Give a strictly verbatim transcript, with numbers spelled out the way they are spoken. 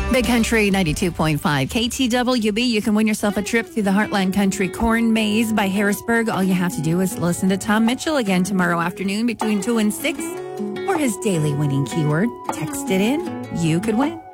Big Country ninety-two point five K T W B. You can win yourself a trip through the Heartland Country Corn Maze by Harrisburg. All you have to do is listen to Tom Mitchell again tomorrow afternoon between two and six for his daily winning keyword. Text it in. You could win.